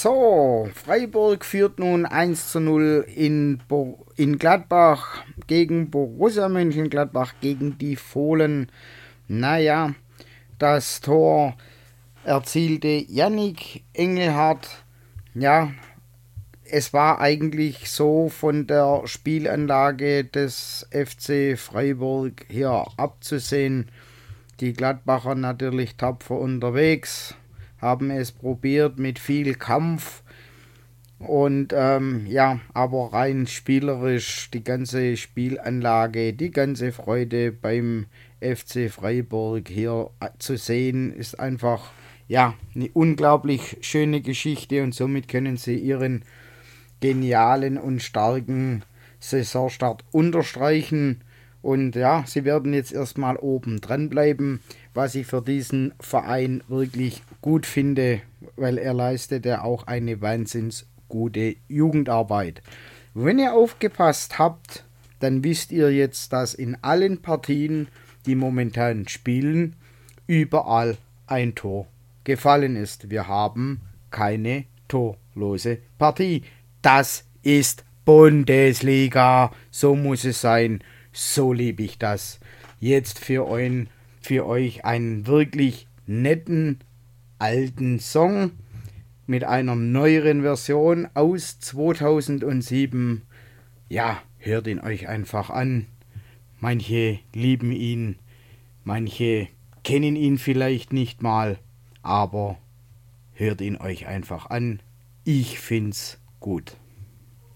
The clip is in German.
So, Freiburg führt nun 1:0 in Gladbach gegen Borussia Mönchengladbach gegen die Fohlen. Naja, das Tor erzielte Yannick Engelhardt. Ja, es war eigentlich so von der Spielanlage des FC Freiburg hier abzusehen. Die Gladbacher natürlich tapfer unterwegs, haben es probiert mit viel Kampf und aber rein spielerisch die ganze Spielanlage, die ganze Freude beim FC Freiburg hier zu sehen, ist einfach eine unglaublich schöne Geschichte und somit können sie ihren genialen und starken Saisonstart unterstreichen. Und ja, sie werden jetzt erstmal oben dran bleiben, was ich für diesen Verein wirklich gut finde, weil er leistet ja auch eine wahnsinns gute Jugendarbeit. Wenn ihr aufgepasst habt, dann wisst ihr jetzt, dass in allen Partien, die momentan spielen, überall ein Tor gefallen ist. Wir haben keine torlose Partie. Das ist Bundesliga. So muss es sein. So liebe ich das. Jetzt für euch einen wirklich netten alten Song mit einer neueren Version aus 2007. Ja, hört ihn euch einfach an. Manche lieben ihn, manche kennen ihn vielleicht nicht mal, aber hört ihn euch einfach an. Ich find's gut.